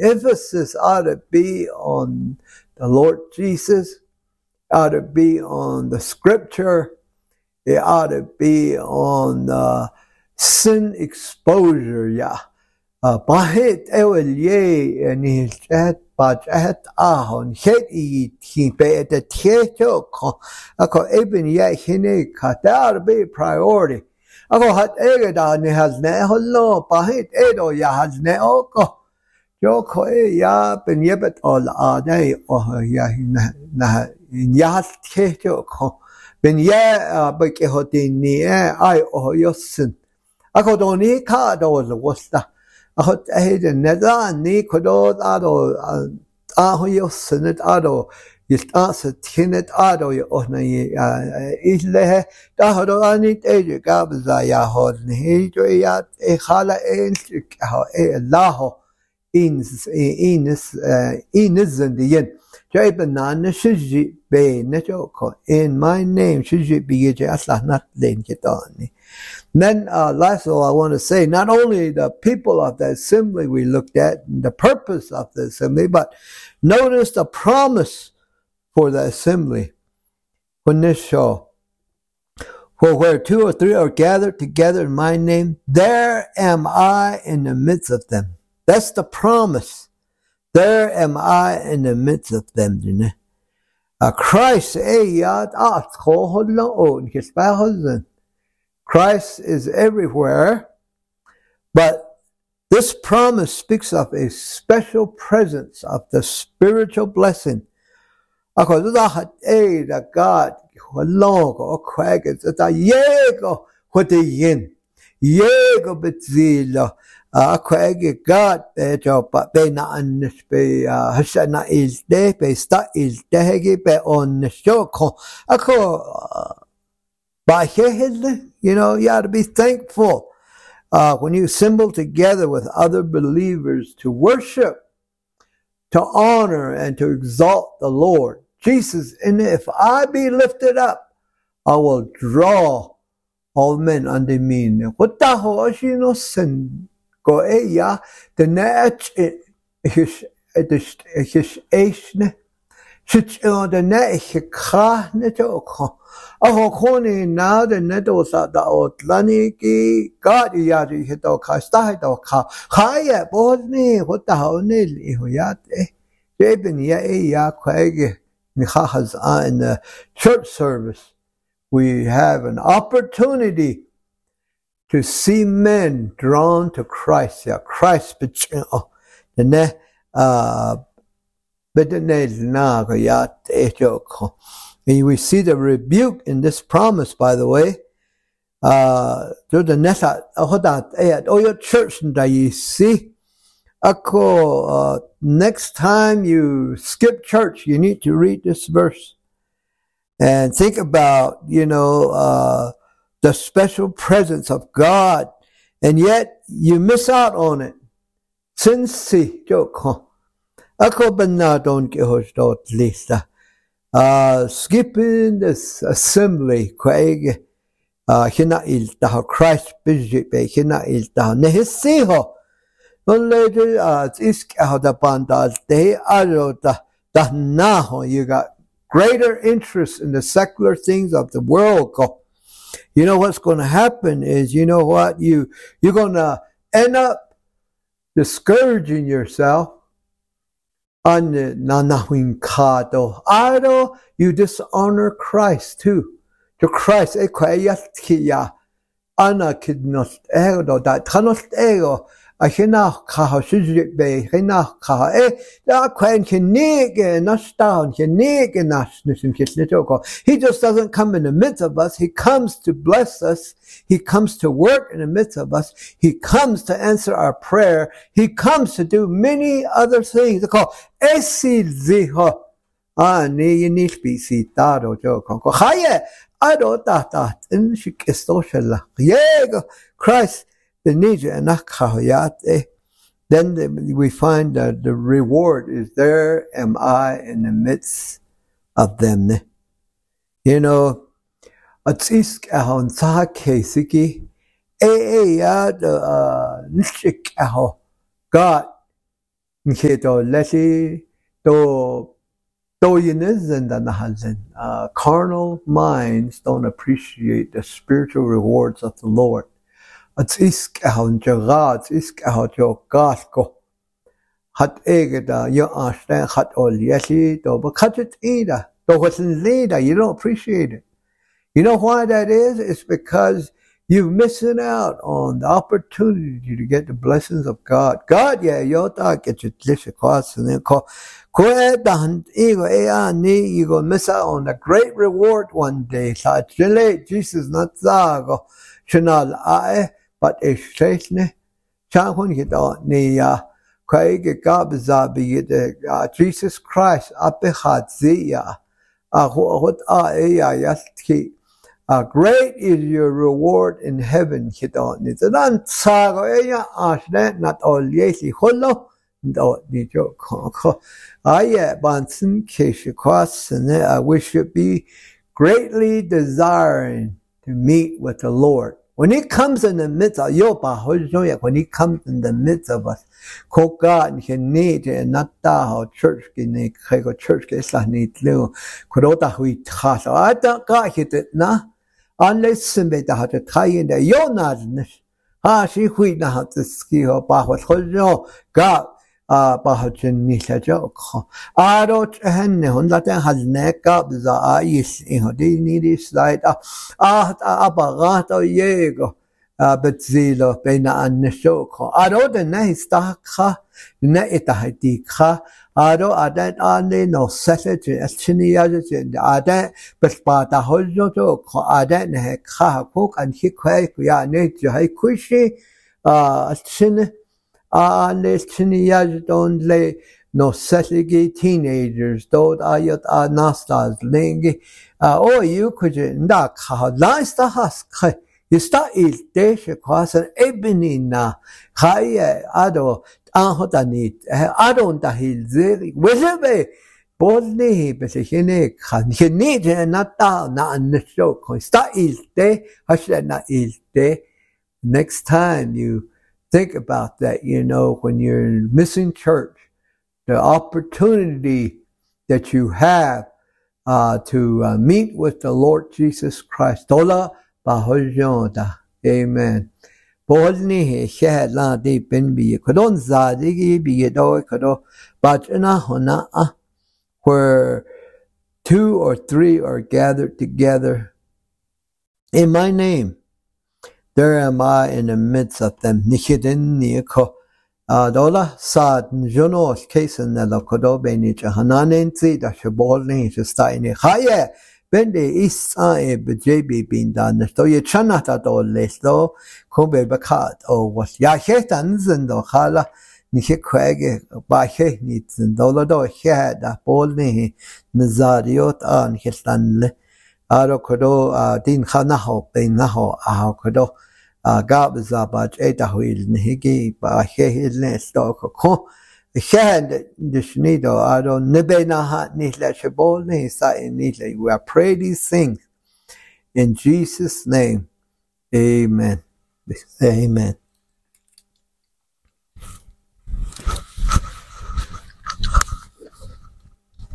emphasis ought to be on the Lord Jesus, ought to be on the scripture, it ought to be on sin exposure. Yeah. Bahit ewelye ni chat ba chat ahon het I be the tieto ako even ye hine kata be priority. Ako hat egeda ni has ne hollo bahit edo ya has ne oko. Yo ko ya ben yebet all ade oh ya na ya tieto ko ben ya be ke hotini ai oh yosin. Ako doni ka do wasta. Ako the neda ni kodo ado aho yosin ado yistasa tinet ado yo na isle da hodo ani te gabza ya hod ni jo ya e khala e ha e laho ins the yen jay banana shiji be netoko in my name shiji be asla not len kitani. Then lastly, I want to say not only the people of the assembly we looked at and the purpose of the assembly, but notice the promise for the assembly when this show. For where 2 or 3 are gathered together in my name, there am I in the midst of them. That's the promise. There am I in the midst of them. Christ, Christ is everywhere, but this promise speaks of a special presence of the spiritual blessing. That God, God be na anish be hashana is de be sta is dehegi be on shoko ako by you know, you ought to be thankful when you assemble together with other believers to worship, to honor, and to exalt the Lord Jesus. And if I be lifted up, I will draw all men unto me. What the hell is no sin? Go ya the net his ashne shit the net hikah netoko. Oh, Koni now the netos at the Outlaniki, God yadi hito casta hito ka. Haya Bosni, what the hell nearly huyate? Jabin ya quag Nihas in the church service. We have an opportunity to see men drawn to Christ. Yeah, Christ between the ne na yat ejoko. And we see the rebuke in this promise, by the way. Your church that you see. Next time you skip church, you need to read this verse. And think about, the special presence of God. And yet, you miss out on it. Since skipping this assembly, hina iltaha Christ bijibe hina iltaha nehisiho. Non later isk the bandal de arota dahnaho. You got greater interest in the secular things of the world. You know what's going to happen is, you're going to end up discouraging yourself. You dishonor Christ too. To Christ, he just doesn't come in the midst of us. He comes to bless us. He comes to work in the midst of us. He comes to answer our prayer. He comes to do many other things. Christ. Then we find that the reward is, there am I in the midst of them. God Nketo leti to carnal minds don't appreciate the spiritual rewards of the Lord. It's iskahon jagat, iskahon jogasko. Hat egeda, you understand, hat ol yeti, to bakajit ida, to what's in leda, you don't appreciate it. You know why that is? It's because you're missing out on the opportunity to get the blessings of God. God, yeah, you get your dish across and then call. You're going to miss out on a great reward one day. Jesus not zago. Chanal ae, but it's chasne. Chanhun hito ni Craig Gabazabi Jesus Christ apehadzia. What yastki. Great is your reward in heaven. Not all yesi holo. I wish you be greatly desiring to meet with the Lord. When He comes in the midst of when He comes in the midst of us, God can need and not church unless somebody had to tie in the Jonas. She wheat now to ski her bahot God. Bahochin Nisha I don't that has neck up the ice in her needy slide up. Abarato Yego, but Zilo, Bena and Nishoko. I don't the nice dark Neitahidika. I don't only no settled as chinny as in the Ada, but Sparta Hojo, I don't have cook and he quake, we are nature, I quishi, chin. Don't lay no settlegi teenagers, don't ayat nastas lingi. You could not how nice the husk. You start is dash across an ebony na. High ado anhotanit. I don't the hill zilly. Wherever boldly, but he need not down on the show. Start is day, hush that not is day. Next time you think about that, when you're missing church, the opportunity that you have to meet with the Lord Jesus Christ. Tola bahojonda. Amen. Bolni he la de ben bi kodon zadigi bi do kodo bachana hona where 2 or 3 are gathered together in my name. There am I in the midst of them. Nichidin niko. Dola sad jono case in the lokodobe nicha hananen zi da shabol ni just in haya. Bende is a JB bin done. So you chanata do leslo. Kobe bakat o was yahetan zendo hala. Niche kwege ba he nitzen. Dola do head a bol ni nazariot an histanle. Aro kodo din khanaho bin naho aho kodo gabzabach etahil nihigi ba hehil nestok ko hand dishnido aro nebena hat nihle shabol ni sa nihle. We are pray these things in Jesus' name. Amen. Amen.